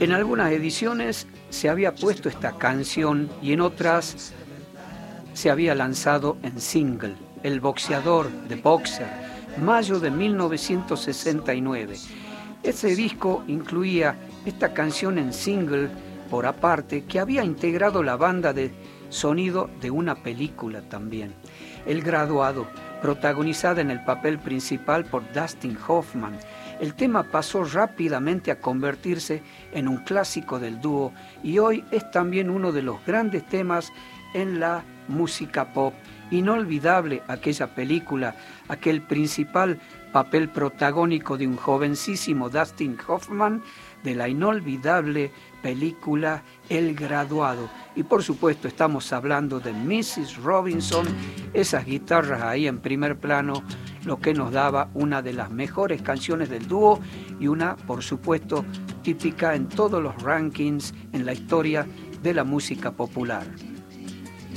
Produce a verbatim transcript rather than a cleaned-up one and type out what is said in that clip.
En algunas ediciones se había puesto esta canción y en otras se había lanzado en single, El boxeador de Boxer, mayo de mil novecientos sesenta y nueve. Ese disco incluía esta canción en single por aparte que había integrado la banda de sonido de una película también, El graduado, protagonizada en el papel principal por Dustin Hoffman. El tema pasó rápidamente a convertirse en un clásico del dúo y hoy es también uno de los grandes temas en la música pop. Inolvidable aquella película, aquel principal papel protagónico de un jovencísimo Dustin Hoffman de la inolvidable película El graduado. Y por supuesto estamos hablando de missus Robinson, esas guitarras ahí en primer plano, lo que nos daba una de las mejores canciones del dúo y una, por supuesto, típica en todos los rankings en la historia de la música popular.